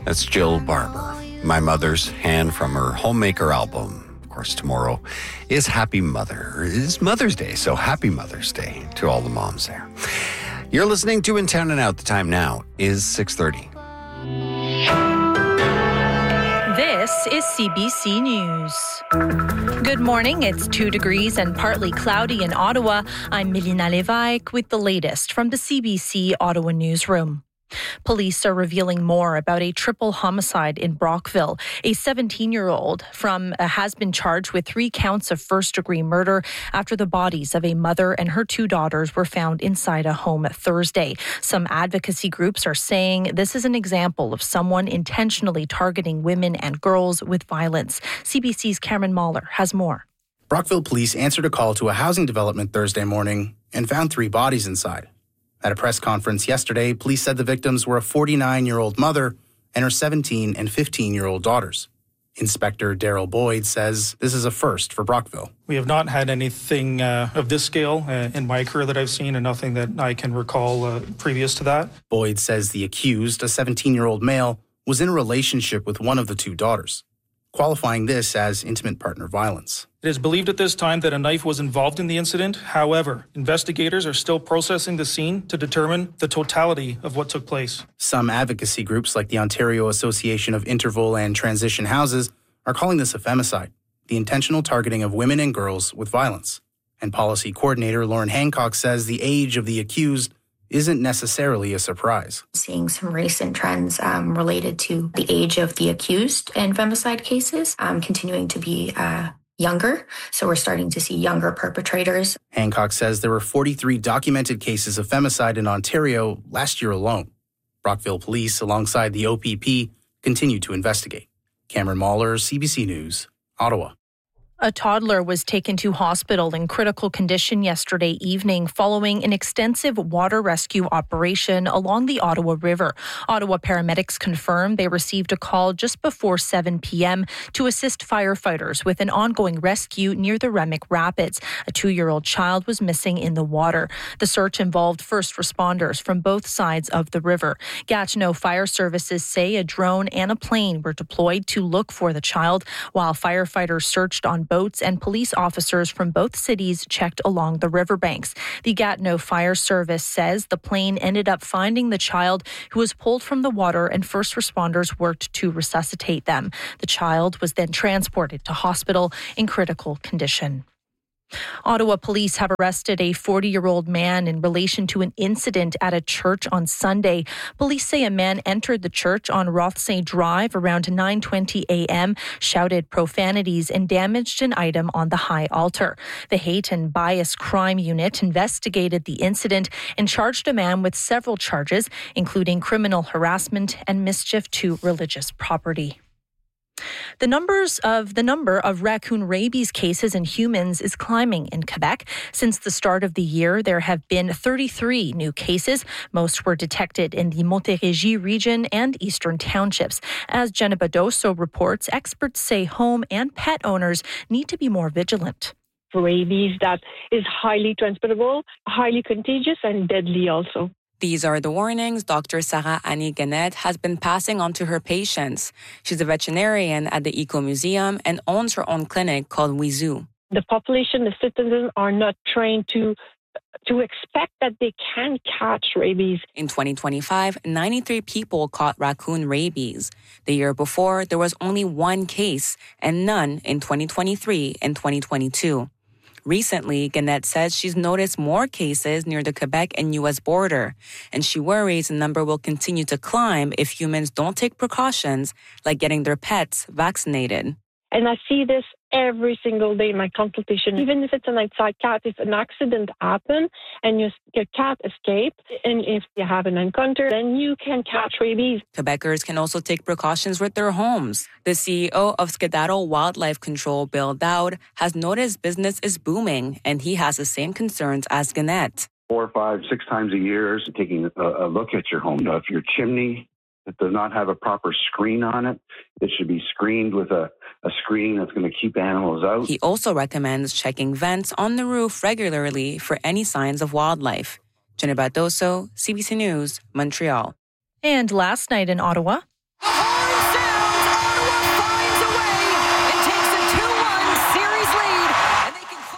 That's Jill Barber, My Mother's Hand from her Homemaker album. Of course, tomorrow is Mother's Day, so happy Mother's Day to all the moms there. You're listening to In Town and Out. The time now is 6:30. This is CBC News. Good morning. It's 2 degrees and partly cloudy in Ottawa. I'm Melina Lévesque with the latest from the CBC Ottawa newsroom. Police are revealing more about a triple homicide in Brockville. A 17-year-old has been charged with 3 counts of first-degree murder after the bodies of a mother and her 2 daughters were found inside a home Thursday. Some advocacy groups are saying this is an example of someone intentionally targeting women and girls with violence. CBC's Cameron Mahler has more. Brockville police answered a call to a housing development Thursday morning and found 3 bodies inside. At a press conference yesterday, police said the victims were a 49-year-old mother and her 17 and 15-year-old daughters. Inspector Daryl Boyd says this is a first for Brockville. We have not had anything of this scale in my career that I've seen, and nothing that I can recall previous to that. Boyd says the accused, a 17-year-old male, was in a relationship with one of the 2 daughters, qualifying this as intimate partner violence. It is believed at this time that a knife was involved in the incident. However, investigators are still processing the scene to determine the totality of what took place. Some advocacy groups like the Ontario Association of Interval and Transition Houses are calling this a femicide, the intentional targeting of women and girls with violence. And policy coordinator Lauren Hancock says the age of the accused isn't necessarily a surprise. Seeing some recent trends related to the age of the accused in femicide cases continuing to be younger. So we're starting to see younger perpetrators. Hancock says there were 43 documented cases of femicide in Ontario last year alone. Brockville police, alongside the OPP, continue to investigate. Cameron Mahler, CBC News, Ottawa. A toddler was taken to hospital in critical condition yesterday evening following an extensive water rescue operation along the Ottawa River. Ottawa paramedics confirmed they received a call just before 7 p.m. to assist firefighters with an ongoing rescue near the Remick Rapids. A 2-year-old child was missing in the water. The search involved first responders from both sides of the river. Gatineau Fire Services say a drone and a plane were deployed to look for the child, while firefighters searched on boats and police officers from both cities checked along the riverbanks. The Gatineau Fire Service says the plane ended up finding the child, who was pulled from the water, and first responders worked to resuscitate them. The child was then transported to hospital in critical condition. Ottawa police have arrested a 40-year-old man in relation to an incident at a church on Sunday. Police say a man entered the church on Rothsay Drive around 9:20 a.m., shouted profanities, and damaged an item on the high altar. The Hate and Bias Crime Unit investigated the incident and charged a man with several charges, including criminal harassment and mischief to religious property. The number of raccoon rabies cases in humans is climbing in Quebec. Since the start of the year, there have been 33 new cases. Most were detected in the Montérégie region and eastern townships. As Jenna Badoso reports, experts say home and pet owners need to be more vigilant. Rabies that is highly transmittable, highly contagious, and deadly also. These are the warnings Dr. Sarah Annie Gannett has been passing on to her patients. She's a veterinarian at the Eco Museum and owns her own clinic called Wizoo. The population, the citizens are not trained to expect that they can catch rabies. In 2025, 93 people caught raccoon rabies. The year before, there was only 1 case and none in 2023 and 2022. Recently, Gannett says she's noticed more cases near the Quebec and U.S. border, and she worries the number will continue to climb if humans don't take precautions like getting their pets vaccinated. And I see this every single day in my consultation. Even if it's an outside cat, if an accident happens and your cat escaped, and if you have an encounter, then you can catch rabies. Quebecers can also take precautions with their homes. The CEO of Skedaddle Wildlife Control, Bill Dowd, has noticed business is booming, and he has the same concerns as Gannett. 4, 5, 6 times a year, taking a look at your home. If your chimney that does not have a proper screen on it, it should be screened with a screen that's going to keep animals out. He also recommends checking vents on the roof regularly for any signs of wildlife. Jenna Badoso, CBC News, Montreal. And last night in Ottawa...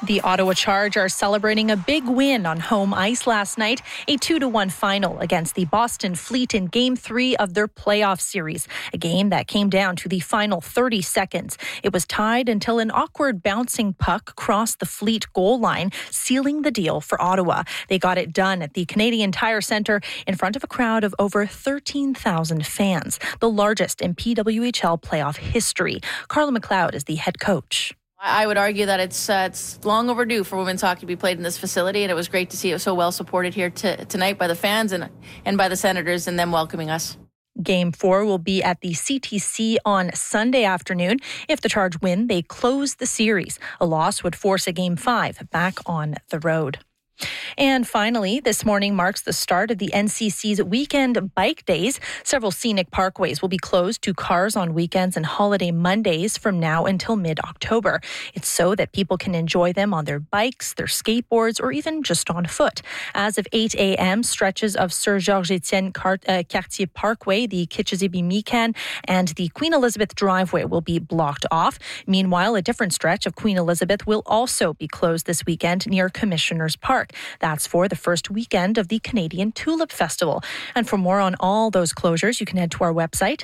The Ottawa Charge are celebrating a big win on home ice last night, a 2-1 final against the Boston Fleet in Game 3 of their playoff series, a game that came down to the final 30 seconds. It was tied until an awkward bouncing puck crossed the Fleet goal line, sealing the deal for Ottawa. They got it done at the Canadian Tire Centre in front of a crowd of over 13,000 fans, the largest in PWHL playoff history. Carla McLeod is the head coach. I would argue that it's long overdue for women's hockey to be played in this facility, and it was great to see it so well supported here tonight by the fans and by the Senators and them welcoming us. Game 4 will be at the CTC on Sunday afternoon. If the Charge win, they close the series. A loss would force a Game 5 back on the road. And finally, this morning marks the start of the NCC's weekend bike days. Several scenic parkways will be closed to cars on weekends and holiday Mondays from now until mid-October. It's so that people can enjoy them on their bikes, their skateboards, or even just on foot. As of 8 a.m., stretches of Sir Georges-Étienne Cartier Parkway, the Kitchissippi-Mikan, and the Queen Elizabeth Driveway will be blocked off. Meanwhile, a different stretch of Queen Elizabeth will also be closed this weekend near Commissioners Park. That's for the first weekend of the Canadian Tulip Festival. And for more on all those closures, you can head to our website,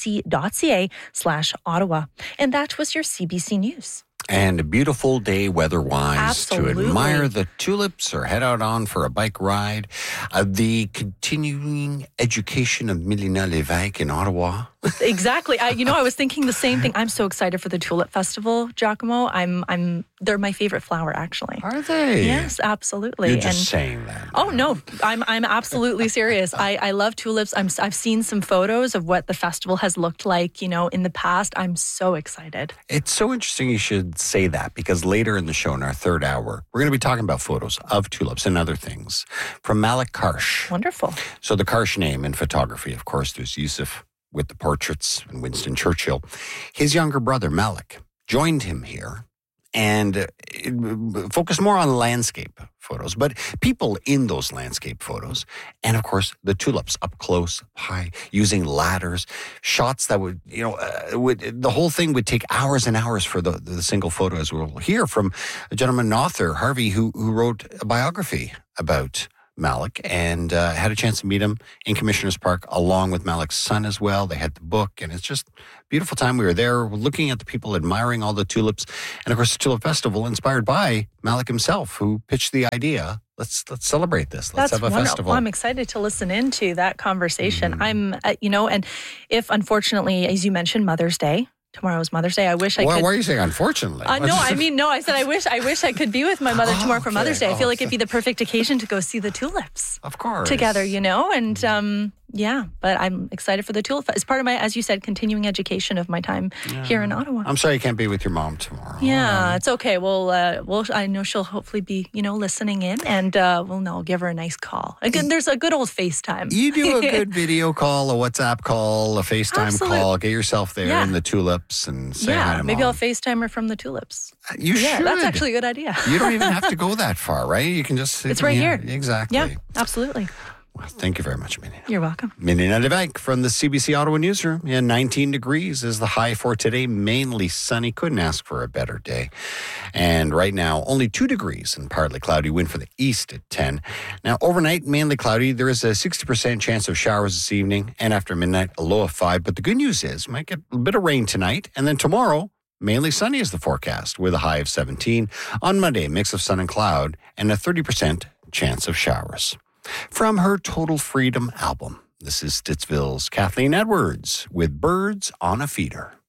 cbc.ca/Ottawa. And that was your CBC News. And a beautiful day weather-wise Absolutely. To admire the tulips or head out on for a bike ride. The continuing education of Mélina Lévesque in Ottawa. Exactly. I was thinking the same thing. I'm so excited for the Tulip Festival, Giacomo. They're my favorite flower, actually. Are they? Yes, absolutely. You're just saying that. Oh, no. I'm absolutely serious. I love tulips. I've seen some photos of what the festival has looked like, in the past. I'm so excited. It's so interesting you should say that, because later in the show, in our third hour, we're going to be talking about photos of tulips and other things from Malik Karsh. Wonderful. So the Karsh name in photography, of course, there's Yusuf with the portraits and Winston Churchill. His younger brother, Malik, joined him here and focused more on landscape photos, but people in those landscape photos. And of course, the tulips up close, high, using ladders, shots that would, the whole thing would take hours and hours for the single photo, as we'll hear from a gentleman, an author, Harvey, who wrote a biography about Malik and had a chance to meet him in Commissioners Park along with Malik's son as well. They had the book, and it's just a beautiful time. We were there looking at the people, admiring all the tulips. And of course, the Tulip Festival inspired by Malik himself, who pitched the idea. Let's celebrate this. Let's have a festival. I'm excited to listen into that conversation. I'm, and if unfortunately, as you mentioned, Mother's Day, tomorrow's Mother's Day. I wish I could. Why are you saying unfortunately? I said I wish I could be with my mother tomorrow for Mother's Day. I feel like it'd be the perfect occasion to go see the tulips. Of course. Together, and but I'm excited for the tulip. It's part of my, as you said, continuing education of my time here in Ottawa. I'm sorry you can't be with your mom tomorrow. Yeah, it's okay. I know she'll hopefully be, listening in, and I'll give her a nice call. Again, there's a good old FaceTime. You do a good video call, a WhatsApp call, a FaceTime call. Get yourself there in the tulips and say hi to Mom. Maybe I'll FaceTime her from the tulips. You should. Yeah, that's actually a good idea. You don't even have to go that far, right? You can just... It's right here. Exactly. Yeah, absolutely. Well, thank you very much, Mélina. You're welcome. Mélina Lévesque from the CBC Ottawa Newsroom. 19 degrees is the high for today. Mainly sunny. Couldn't ask for a better day. And right now, only 2 degrees and partly cloudy. Wind for the east at 10. Now, overnight, mainly cloudy. There is a 60% chance of showers this evening. And after midnight, a low of 5. But the good news is, we might get a bit of rain tonight. And then tomorrow, mainly sunny is the forecast with a high of 17. On Monday, a mix of sun and cloud and a 30% chance of showers. From her Total Freedom album, this is Stittsville's Kathleen Edwards with Birds on a Feeder.